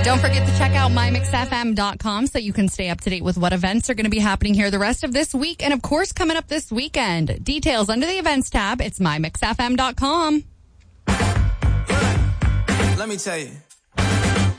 Don't forget to check out mymixfm.com so you can stay up to date with what events are going to be happening here the rest of this week. And, of course, coming up this weekend. Details under the events tab. It's mymixfm.com. Let me tell you.